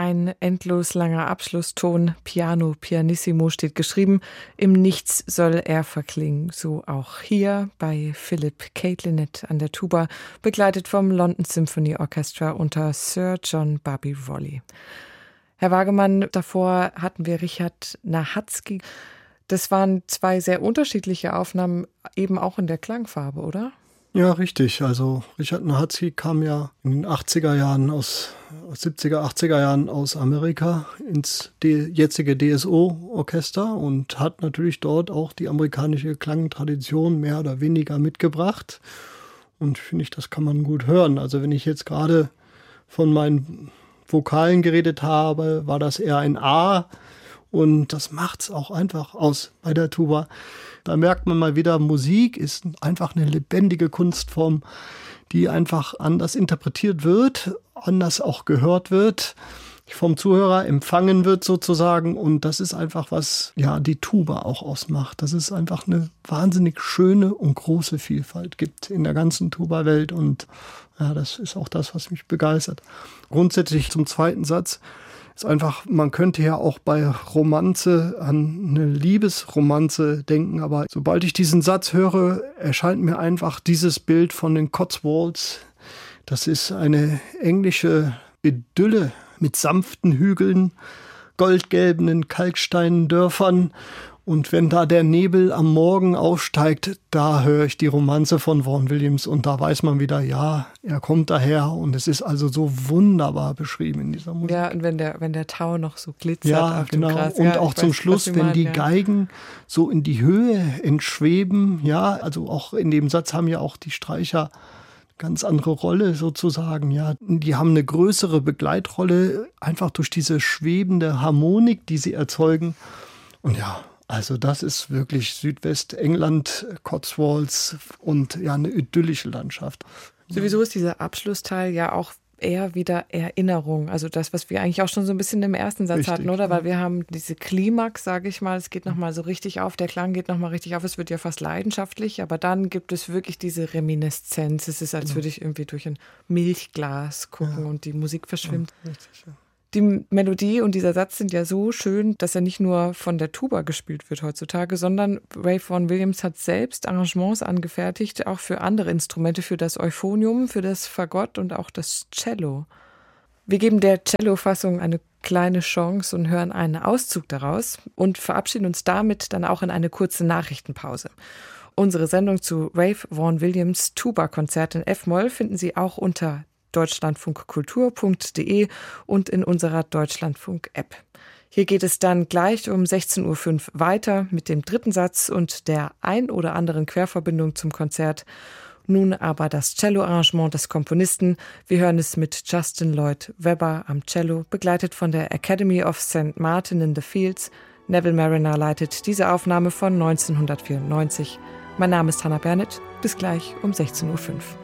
ein endlos langer Abschlusston. Piano, pianissimo steht geschrieben. Im Nichts soll er verklingen. So auch hier bei Philip Caitlinett an der Tuba, begleitet vom London Symphony Orchestra unter Sir John Barbirolli. Herr Wagemann, davor hatten wir Richard Nahatzky. Das waren zwei sehr unterschiedliche Aufnahmen, eben auch in der Klangfarbe, oder? Ja, richtig. Also Richard Nahatzky kam ja in den 80er Jahren 70er, 80er Jahren aus Amerika ins jetzige DSO-Orchester und hat natürlich dort auch die amerikanische Klangtradition mehr oder weniger mitgebracht. Und finde ich, das kann man gut hören. Also wenn ich jetzt gerade von meinen Vokalen geredet habe, war das eher ein A. Und das macht's auch einfach aus bei der Tuba. Da merkt man mal wieder, Musik ist einfach eine lebendige Kunstform, die einfach anders interpretiert wird, anders auch gehört wird, vom Zuhörer empfangen wird sozusagen. Und das ist einfach, was ja die Tuba auch ausmacht. Dass es einfach eine wahnsinnig schöne und große Vielfalt gibt in der ganzen Tuba-Welt. Und ja, das ist auch das, was mich begeistert. Grundsätzlich zum zweiten Satz. Ist einfach, man könnte ja auch bei Romanze an eine Liebesromanze denken, aber sobald ich diesen Satz höre, erscheint mir einfach dieses Bild von den Cotswolds. Das ist eine englische Idylle mit sanften Hügeln, goldgelben Kalksteindörfern. Und wenn da der Nebel am Morgen aufsteigt, da höre ich die Romanze von Vaughan Williams und da weiß man wieder, ja, er kommt daher und es ist also so wunderbar beschrieben in dieser Musik. Ja, und wenn der Tau noch so glitzert ja, auf dem Gras. Und auch zum Schluss, wenn die Geigen so in die Höhe entschweben, ja, also auch in dem Satz haben ja auch die Streicher ganz andere Rolle sozusagen, ja. Die haben eine größere Begleitrolle, einfach durch diese schwebende Harmonik, die sie erzeugen. Und ja, also das ist wirklich Südwestengland, Cotswolds und ja eine idyllische Landschaft. Sowieso ist dieser Abschlussteil ja auch eher wieder Erinnerung. Also das, was wir eigentlich auch schon so ein bisschen im ersten Satz hatten, oder? Weil wir haben diese Klimax, sage ich mal, es geht nochmal so richtig auf, der Klang geht nochmal richtig auf, es wird ja fast leidenschaftlich, aber dann gibt es wirklich diese Reminiszenz. Es ist, als würde ich irgendwie durch ein Milchglas gucken und die Musik verschwimmt. Ja, richtig, ja. Die Melodie und dieser Satz sind ja so schön, dass er nicht nur von der Tuba gespielt wird heutzutage, sondern Ralph Vaughan Williams hat selbst Arrangements angefertigt, auch für andere Instrumente, für das Euphonium, für das Fagott und auch das Cello. Wir geben der Cello-Fassung eine kleine Chance und hören einen Auszug daraus und verabschieden uns damit dann auch in eine kurze Nachrichtenpause. Unsere Sendung zu Ralph Vaughan Williams Tuba-Konzert in F-Moll finden Sie auch unter deutschlandfunkkultur.de und in unserer Deutschlandfunk-App. Hier geht es dann gleich um 16.05 Uhr weiter mit dem dritten Satz und der ein oder anderen Querverbindung zum Konzert. Nun aber das Cello-Arrangement des Komponisten. Wir hören es mit Justin Lloyd Webber am Cello, begleitet von der Academy of St. Martin in the Fields. Neville Marriner leitet diese Aufnahme von 1994. Mein Name ist Hannah Bernett. Bis gleich um 16.05 Uhr.